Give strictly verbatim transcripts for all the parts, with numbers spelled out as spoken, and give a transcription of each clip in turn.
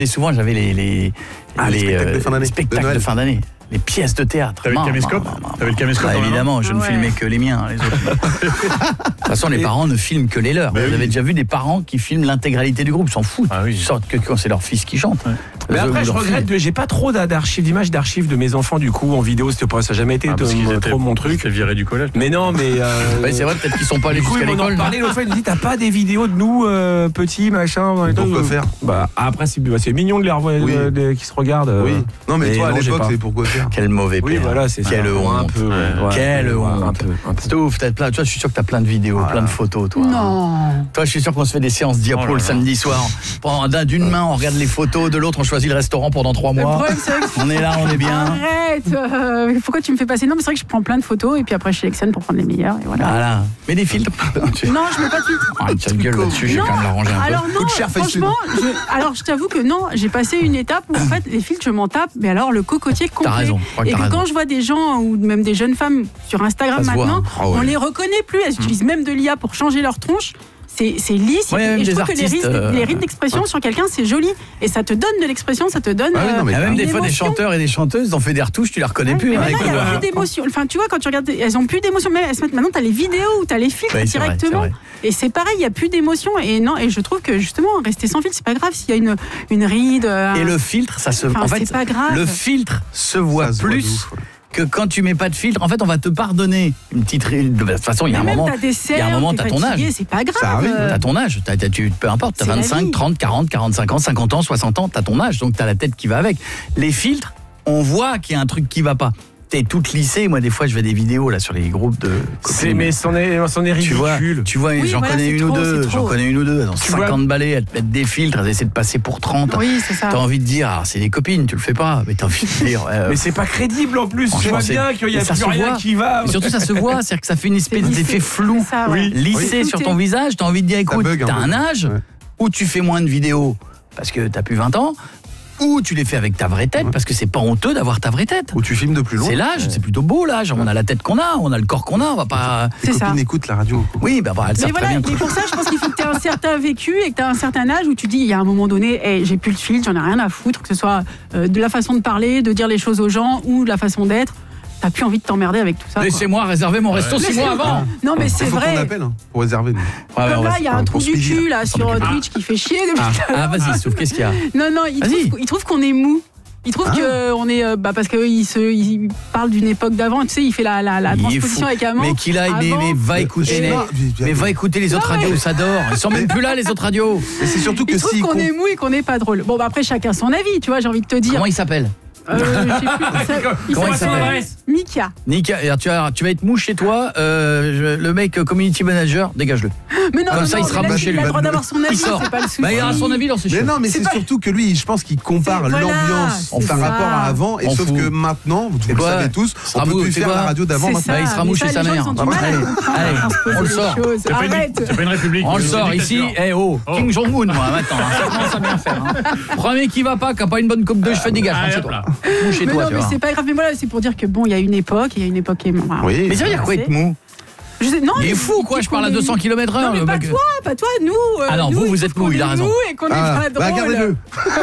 Et souvent, j'avais les, les, ah, les, les spectacles, euh, de, fin les spectacles de, de fin d'année. Les pièces de théâtre. T'avais le caméscope T'avais le caméscope ah, évidemment, je ouais. ne filmais que les miens, les autres. De toute façon, les parents ne filment que les leurs. Vous oui. avez déjà vu des parents qui filment l'intégralité du groupe, ils s'en foutent. Ah oui. Ils sortent que quand c'est leur fils qui chante. Ouais. Mais après, je regrette, de, j'ai pas trop d'archives, d'images d'archives de mes enfants du coup en vidéo. C'était pas, ça n'a jamais été ah, de, trop étaient, mon truc. Ils viré du collège. Mais non, mais euh, ouais, c'est vrai, peut-être qu'ils sont pas allés jusqu'à l'école. On en parlait l'autre fois. Il me dit, t'as pas des vidéos de nous euh, petits machin dans les temps. Pourquoi faire? Bah après, c'est, bah, c'est mignon de les revoir, oui. euh, qui se regardent. Oui. Non, mais toi à l'époque, c'est pourquoi faire? Quel mauvais père. Voilà, c'est Quelle honte. Un peu. Quelle honte. Stouff, t'as plein. Toi, je suis sûr que t'as plein de vidéos, plein de photos, toi. Non. Toi, je suis sûr qu'on se fait des séances diapo le samedi soir. D'une main, on regarde les photos, de l'autre, on choisit le restaurant pendant trois mois. On est là, on est bien. Arrête. Euh, pourquoi tu me fais passer? Non, mais c'est vrai que je prends plein de photos et puis après je sélectionne pour prendre les meilleures et voilà. Voilà. Mais des filtres. Non, je mets pas de filtres. Ah, tu gueule là-dessus, j'ai quand même l'arranger un peu. Alors non, cher, franchement, je, alors je t'avoue que non, j'ai passé une étape où en fait les filtres je m'en tape, mais alors le cocotier complet. T'as raison. Et que raison. quand je vois des gens ou même des jeunes femmes sur Instagram maintenant, oh, ouais. on les reconnaît plus. Elles mmh. utilisent même de l'I A pour changer leur tronche. C'est, c'est lisse ouais, et je trouve artistes, que les, risques, euh... les rythmes d'expression ouais. sur quelqu'un c'est joli et ça te donne de l'expression, ça te donne. Ah oui, non, mais euh, même des fois émotion. Des chanteurs et des chanteuses ont fait des retouches, tu les reconnais ouais, plus. Mais hein, là, il n'y a plus d'émotion. Enfin, tu vois, quand tu regardes, elles ont plus d'émotion. Mais elles se mettent maintenant, tu as les vidéos où tu as les filtres ouais, directement. Vrai, c'est et c'est pareil, il n'y a plus d'émotion. Et non, et je trouve que justement, rester sans filtre, c'est pas grave s'il y a une, une ride. Euh... Et le filtre, ça se enfin, en fait, c'est pas grave. Le filtre se voit se plus. Voit que quand tu mets pas de filtre, en fait, on va te pardonner une petite ride. De toute façon, il y a un moment, il y a un moment, t'as ton âge. C'est pas grave. Ça arrive, t'as ton âge. T'as, t'as, tu, peu importe, t'as vingt-cinq, trente, quarante, quarante-cinq ans, cinquante ans, soixante ans, t'as ton âge, donc t'as la tête qui va avec. Les filtres, on voit qu'il y a un truc qui va pas. T'es toute lissée, moi des fois je fais des vidéos là sur les groupes de c'est mais c'en est c'en est ridicule. Tu vois, tu vois oui, j'en voilà, connais une trop, ou deux, j'en connais une ou deux, elles ont cinquante vois balais, elles te mettent des filtres, elles essaient de passer pour trente. Oui, c'est ça. T'as envie de dire ah, c'est des copines, tu le fais pas, mais t'as envie de dire euh, mais c'est pas crédible en plus, tu vois bien qu'il y a plus rien qui va. Et surtout ça se voit, c'est-à-dire que ça fait une espèce d'effet flou, ça, ouais. lissé oui. sur ton visage, t'as envie de dire écoute, t'as un âge où tu fais moins de vidéos parce que t'as plus vingt ans. Ou tu les fais avec ta vraie tête, parce que c'est pas honteux d'avoir ta vraie tête. Ou tu filmes de plus loin. C'est l'âge, c'est plutôt beau l'âge. On a la tête qu'on a, on a le corps qu'on a, on va pas. Les copines écoutent la radio. Oui, bah, bah elles savent voilà, très bien. Mais pour ça, je pense qu'il faut que tu aies un certain vécu et que tu aies un certain âge où tu dis, il y a un moment donné, hey, j'ai plus le filtre, j'en ai rien à foutre, que ce soit euh, de la façon de parler, de dire les choses aux gens ou de la façon d'être. T'as plus envie de t'emmerder avec tout ça. Laissez-moi réserver mon resto ouais. six mois avant. Non mais c'est faut vrai. Qu'on appelle hein, pour réserver. Comme ouais, là, il y a un trou du cul là sur Twitch qui fait chier. Ah, ah vas-y, sauf qu'est-ce qu'il y a? Non non, il trouve, il trouve qu'on est mou. Il trouve ah. qu'on est euh, bah parce qu'il se il parle d'une époque d'avant, tu sais, il fait la la, la transposition avec Amand. Mais qu'il aille, mais, mais va écouter les, mais va écouter les autres radios, ça dort. Ils sont même plus là les autres radios. Et c'est surtout que il trouve si qu'on est mou et qu'on n'est pas drôle. Bon bah après chacun son avis, tu vois, j'ai envie de te dire. Comment il s'appelle? Euh, je sais plus. Ça, il Comment il s'appelle Mika. Mika, alors tu vas, tu vas être mou chez toi. Euh, je, le mec community manager, dégage-le. Mais non, comme non, ça, non, il sera mou chez lui. Il a le droit d'avoir son avis, c'est pas le souci. Bah, il aura son avis dans ses Mais choses. non, mais c'est, c'est pas... surtout que lui, je pense qu'il compare voilà, l'ambiance par rapport à avant, et sauf que maintenant, vous le savez tous, on peut plus faire la radio d'avant maintenant. Il sera mou chez sa mère. Allez, on le sort. Arrête. C'est pas une république. On le sort ici. Eh oh, Kim Jong-un, moi maintenant. Ça commence à bien faire. Premier qui va pas, qui a pas une bonne coupe de cheveux, dégage. Chez toi. Mou chez toi. Mais c'est pas grave, mais voilà, c'est pour dire que bon, il y a une époque, il y a une époque qui est. Oui. Mais ça veut dire quoi être mou? Je sais, non, il est fou quoi, je parle à deux cents kilomètres heure. Non mais pas toi, pas toi, nous. Euh, ah non, nous, vous, vous êtes mou, il a raison. Nous et qu'on est ah, pas drôle. Bah, regardez-le.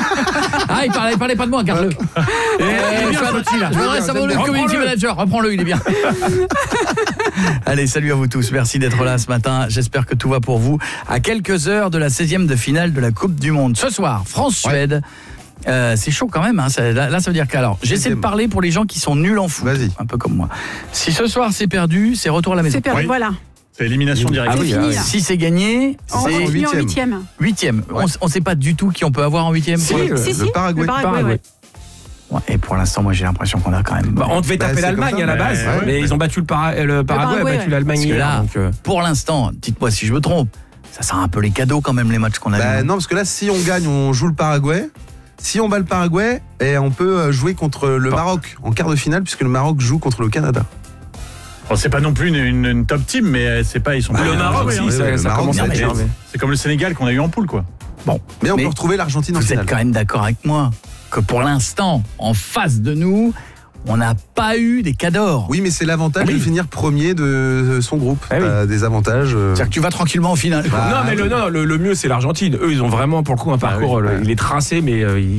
Ah, il parlait, il parlait pas de moi, regarde-le. Et euh, je m'adresse à mon community manager, reprends-le, il est bien. Allez, salut à vous tous, merci d'être là ce matin. J'espère que tout va pour vous. À quelques heures de la seizième de finale de la Coupe du Monde. Ce soir, France-Suède. Ouais. Euh, c'est chaud quand même hein. ça, là, là ça veut dire qu'alors j'essaie de parler pour les gens qui sont nuls en foot. Vas-y. Un peu comme moi. Si ce soir c'est perdu, c'est retour à la maison. C'est perdu, oui. Voilà. C'est élimination directe. Ah oui, fini, si c'est gagné, on c'est en huitième. Huitième. Ouais. On ne sait pas du tout qui on peut avoir en huitième. Si, le, si, le, si, le Paraguay. Le Paraguay, Paraguay. ouais. Ouais, et pour l'instant, moi j'ai l'impression qu'on a quand même. Bah, on devait taper bah, l'Allemagne à la base, ouais, mais ouais. ils ont battu le, para- le Paraguay, le Paraguay a battu ouais. l'Allemagne. Parce que là, donc, euh... pour l'instant, dites-moi si je me trompe, ça sert un peu les cadeaux quand même les matchs qu'on a. Bah, non, parce que là, si on gagne, on joue le Paraguay. Si on bat le Paraguay, et on peut jouer contre le Maroc en quart de finale, puisque le Maroc joue contre le Canada. Bon, c'est pas non plus une, une, une top team, mais c'est pas ils sont. Bah, le Maroc aussi, hein. ça, ça commence à être énervé. C'est comme le Sénégal qu'on a eu en poule, quoi. Bon, mais on mais peut retrouver l'Argentine en vous finale. Vous êtes quand même d'accord avec moi que pour l'instant, en face de nous, on n'a pas eu des cadors. Oui, mais c'est l'avantage Oui. de finir premier de son groupe. Ah oui. T'as des avantages. euh. C'est-à-dire que tu vas tranquillement au final. quoi. Bah, non, mais le, non, le, le mieux, c'est l'Argentine. Eux, ils ont vraiment, pour le coup, un parcours, oui, le- ouais. il est tracé, mais euh,